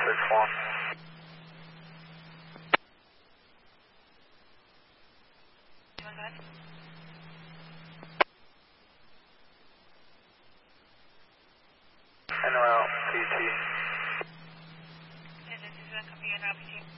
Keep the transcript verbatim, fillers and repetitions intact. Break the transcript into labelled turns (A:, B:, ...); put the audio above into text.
A: six one. N O L P T.
B: This is a copy on R P T.